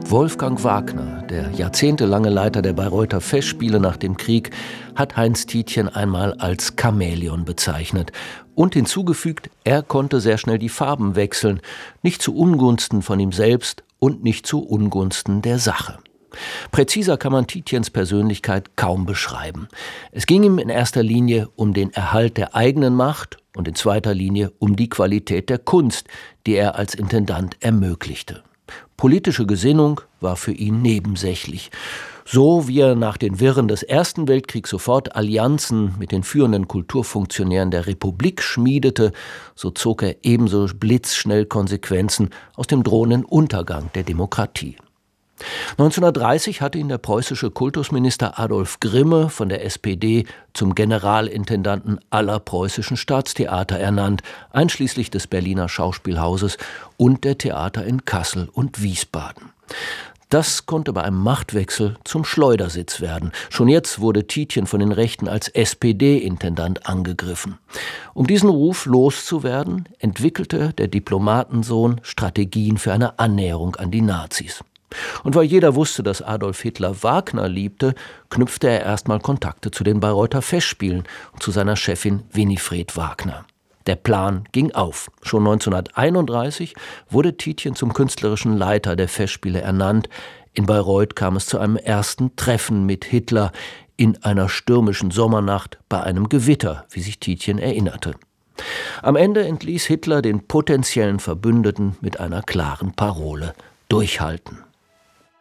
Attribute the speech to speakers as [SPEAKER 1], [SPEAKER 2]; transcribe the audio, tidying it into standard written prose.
[SPEAKER 1] Wolfgang Wagner, der jahrzehntelange Leiter der Bayreuther Festspiele nach dem Krieg, hat Heinz Tietjen einmal als Chamäleon bezeichnet und hinzugefügt, er konnte sehr schnell die Farben wechseln, nicht zu Ungunsten von ihm selbst und nicht zu Ungunsten der Sache. Präziser kann man Tietjens Persönlichkeit kaum beschreiben. Es ging ihm in erster Linie um den Erhalt der eigenen Macht und in zweiter Linie um die Qualität der Kunst, die er als Intendant ermöglichte. Politische Gesinnung war für ihn nebensächlich. So wie er nach den Wirren des Ersten Weltkriegs sofort Allianzen mit den führenden Kulturfunktionären der Republik schmiedete, so zog er ebenso blitzschnell Konsequenzen aus dem drohenden Untergang der Demokratie. 1930 hatte ihn der preußische Kultusminister Adolf Grimme von der SPD zum Generalintendanten aller preußischen Staatstheater ernannt, einschließlich des Berliner Schauspielhauses und der Theater in Kassel und Wiesbaden. Das konnte bei einem Machtwechsel zum Schleudersitz werden. Schon jetzt wurde Tietjen von den Rechten als SPD-Intendant angegriffen. Um diesen Ruf loszuwerden, entwickelte der Diplomatensohn Strategien für eine Annäherung an die Nazis. Und weil jeder wusste, dass Adolf Hitler Wagner liebte, knüpfte er erstmal Kontakte zu den Bayreuther Festspielen und zu seiner Chefin Winifred Wagner. Der Plan ging auf. Schon 1931 wurde Tietjen zum künstlerischen Leiter der Festspiele ernannt. In Bayreuth kam es zu einem ersten Treffen mit Hitler in einer stürmischen Sommernacht bei einem Gewitter, wie sich Tietjen erinnerte. Am Ende entließ Hitler den potenziellen Verbündeten mit einer klaren Parole: Durchhalten.